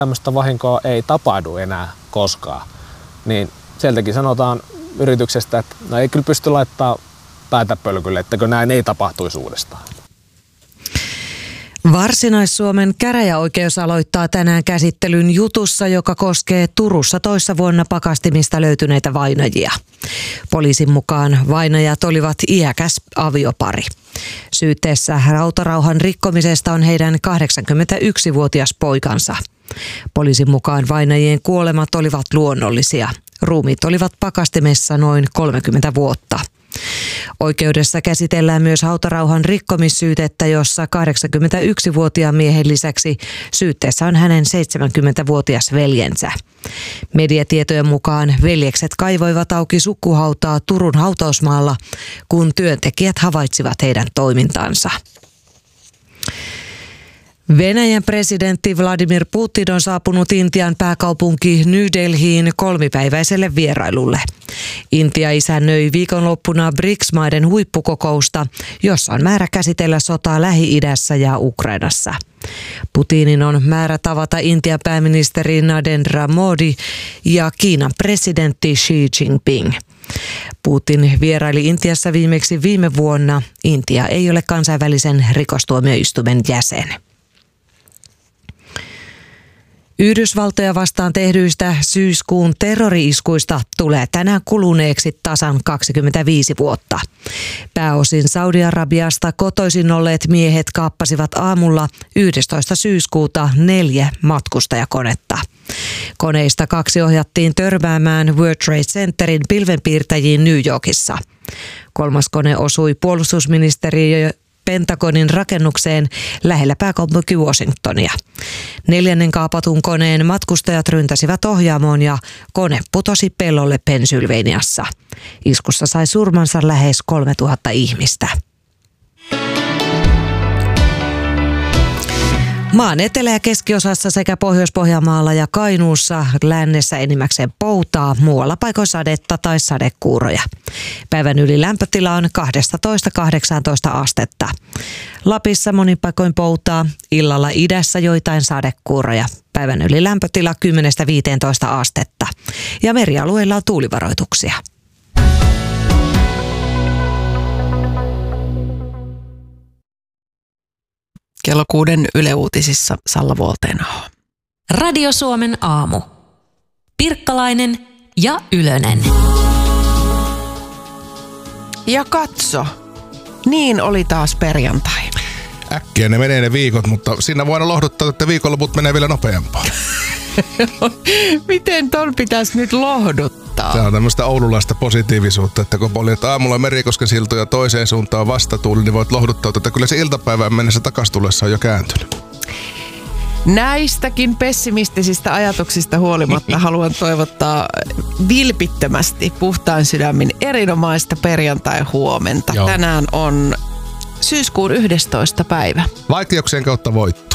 tämmöistä vahinkoa ei tapahdu enää koskaan. Niin sieltäkin sanotaan yrityksestä, että no ei kyllä pysty laittaa päätä pölkylle, ettäkö näin ei tapahtuisi uudestaan. Varsinais-Suomen käräjäoikeus aloittaa tänään käsittelyn jutussa, joka koskee Turussa toissa vuonna pakastimista löytyneitä vainajia. Poliisin mukaan vainajat olivat iäkäs aviopari. Syytteessä rautarauhan rikkomisesta on heidän 81-vuotias poikansa. Poliisin mukaan vainajien kuolemat olivat luonnollisia. Ruumiit olivat pakastimessa noin 30 vuotta. Oikeudessa käsitellään myös hautarauhan rikkomissyytettä, jossa 81-vuotiaan miehen lisäksi syytteessä on hänen 70-vuotias veljensä. Mediatietojen mukaan veljekset kaivoivat auki sukkuhautaa Turun hautausmaalla, kun työntekijät havaitsivat heidän toimintansa. Venäjän presidentti Vladimir Putin on saapunut Intian pääkaupunki New Delhiin 3-päiväiselle vierailulle. Intia isännöi viikonloppuna BRICS-maiden huippukokousta, jossa on määrä käsitellä sotaa Lähi-idässä ja Ukrainassa. Putinin on määrä tavata Intian pääministeri Narendra Modi ja Kiinan presidentti Xi Jinping. Putin vieraili Intiassa viimeksi viime vuonna. Intia ei ole kansainvälisen rikostuomioistuimen jäsen. Yhdysvaltoja vastaan tehdyistä syyskuun terrori-iskuista tulee tänään kuluneeksi tasan 25 vuotta. Pääosin Saudi-Arabiasta kotoisin olleet miehet kaappasivat aamulla 11. syyskuuta 4 matkustajakonetta. Koneista 2 ohjattiin törmäämään World Trade Centerin pilvenpiirtäjiin New Yorkissa. 3. kone osui puolustusministeriö Pentagonin rakennukseen lähellä pääkaupunki Washingtonia. 4. kaapatun koneen matkustajat ryntäsivät ohjaamoon ja kone putosi pellolle Pennsylvaniassa. Iskussa sai surmansa lähes 3000 ihmistä. Maan etelä- ja keskiosassa sekä Pohjois-Pohjanmaalla ja Kainuussa lännessä enimmäkseen poutaa, muualla paikoin sadetta tai sadekuuroja. Päivän yli lämpötila on 12–18 astetta. Lapissa monin paikoin poutaa, illalla idässä joitain sadekuuroja. Päivän yli lämpötila 10–15 astetta. Ja merialueilla on tuulivaroituksia. Kello 6 Yle Uutisissa Salla Vuolteenaho. Radio Suomen aamu. Pirkkalainen ja Ylönen. Ja katso, niin oli taas perjantai. Äkkiä ne menee ne viikot, mutta siinä voidaan lohduttaa, että viikonloput menee vielä nopeampaa. Miten ton pitäisi nyt lohduttaa? Tämä on tämmöistä oululaista positiivisuutta, että kun oli, että aamulla Merikosken siltoja toiseen suuntaan vastatuuli, niin voit lohduttaa, että kyllä se iltapäivään mennessä takastulessa on jo kääntynyt. Näistäkin pessimistisistä ajatuksista huolimatta haluan toivottaa vilpittömästi puhtain sydämin erinomaista perjantai-huomenta. Joo. Tänään on syyskuun 11. päivä. Vaikeuksien kautta voitto.